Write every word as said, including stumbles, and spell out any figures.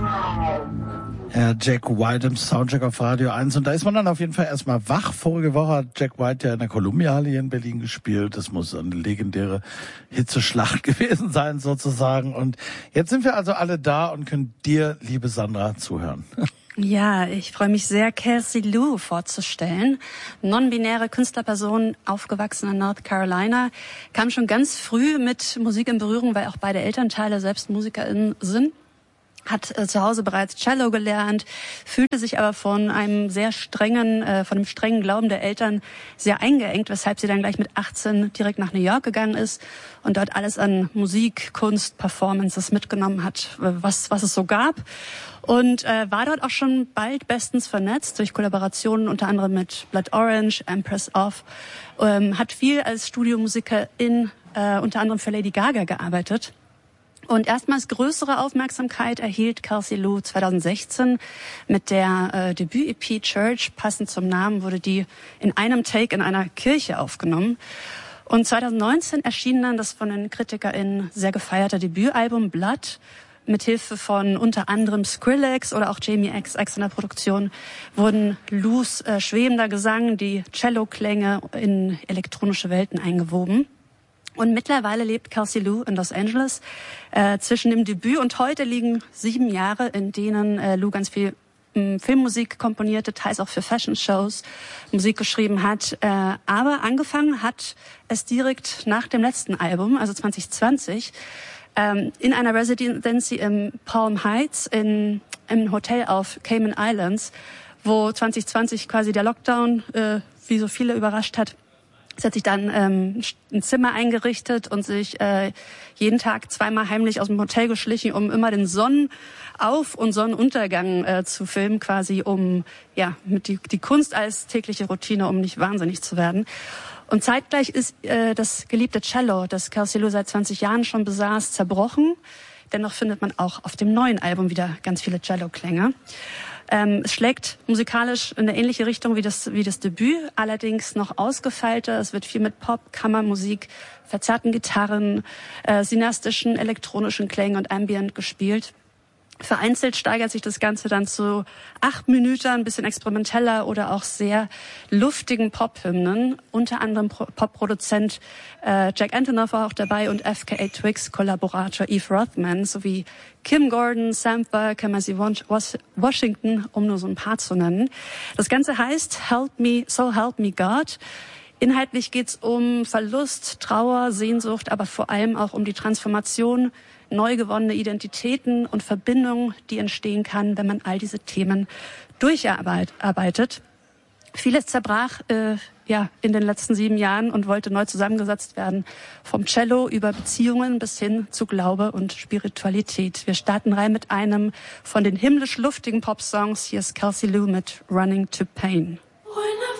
Ja, Jack White im Soundcheck auf Radio eins. Und da ist man dann auf jeden Fall erstmal wach. Vorige Woche hat Jack White ja in der Columbia-Halle hier in Berlin gespielt. Das muss eine legendäre Hitzeschlacht gewesen sein sozusagen. Und jetzt sind wir also alle da und können dir, liebe Sandra, zuhören. Ja, ich freue mich sehr, Kelsey Lou vorzustellen. Non-binäre Künstlerperson, aufgewachsen in North Carolina, kam schon ganz früh mit Musik in Berührung, weil auch beide Elternteile selbst MusikerInnen sind. Hat äh, zu Hause bereits Cello gelernt, fühlte sich aber von einem sehr strengen, äh, von einem strengen Glauben der Eltern sehr eingeengt, weshalb sie dann gleich mit achtzehn direkt nach New York gegangen ist und dort alles an Musik, Kunst, Performances mitgenommen hat, was was es so gab. Und äh, war dort auch schon bald bestens vernetzt durch Kollaborationen unter anderem mit Blood Orange, Empress of, ähm, hat viel als Studiomusikerin äh, unter anderem für Lady Gaga gearbeitet. Und erstmals größere Aufmerksamkeit erhielt Kelsey Lou zwanzig sechzehn mit der äh, Debüt-E P Church. Passend zum Namen wurde die in einem Take in einer Kirche aufgenommen. Und zwanzig neunzehn erschien dann das von den KritikerInnen sehr gefeierte Debütalbum Blood. Mithilfe von unter anderem Skrillex oder auch Jamie X X in der Produktion wurden Lous äh, schwebender Gesang, die Cello-Klänge in elektronische Welten eingewoben. Und mittlerweile lebt Kelsey Lou in Los Angeles. Äh, zwischen dem Debüt und heute liegen sieben Jahre, in denen äh, Lou ganz viel ähm, Filmmusik komponierte, teils auch für Fashion-Shows Musik geschrieben hat. Äh, aber angefangen hat es direkt nach dem letzten Album, also zwanzig zwanzig, ähm, in einer Residency im Palm Heights, in einem Hotel auf Cayman Islands, wo zwanzig zwanzig quasi der Lockdown, äh, wie so viele, überrascht hat. Sie hat sich dann ähm, ein Zimmer eingerichtet und sich äh, jeden Tag zweimal heimlich aus dem Hotel geschlichen, um immer den Sonnenauf- und Sonnenuntergang äh, zu filmen, quasi um ja mit die, die Kunst als tägliche Routine, um nicht wahnsinnig zu werden. Und zeitgleich ist äh, das geliebte Cello, das Kelsey Lou seit zwanzig Jahren schon besaß, zerbrochen. Dennoch findet man auch auf dem neuen Album wieder ganz viele Cello-Klänge. Ähm, es schlägt musikalisch in eine ähnliche Richtung wie das, wie das Debüt, allerdings noch ausgefeilter. Es wird viel mit Pop, Kammermusik, verzerrten Gitarren, äh, synastischen, elektronischen Klängen und Ambient gespielt. Vereinzelt steigert sich das Ganze dann zu acht Minuten, ein bisschen experimenteller oder auch sehr luftigen Pop-Hymnen. Unter anderem Pro- Pop-Produzent äh, Jack Antonoff war auch dabei und F K A Twigs-Kollaborator Eve Rothman sowie Kim Gordon, Sampa, Kamasi Washington, um nur so ein paar zu nennen. Das Ganze heißt Help Me, So Help Me God. Inhaltlich geht's um Verlust, Trauer, Sehnsucht, aber vor allem auch um die Transformation, neu gewonnene Identitäten und Verbindungen, die entstehen kann, wenn man all diese Themen durcharbeitet. Vieles zerbrach äh, ja in den letzten sieben Jahren und wollte neu zusammengesetzt werden. Vom Cello über Beziehungen bis hin zu Glaube und Spiritualität. Wir starten rein mit einem von den himmlisch luftigen Pop-Songs. Hier ist Kelsey Lou mit Running to Pain.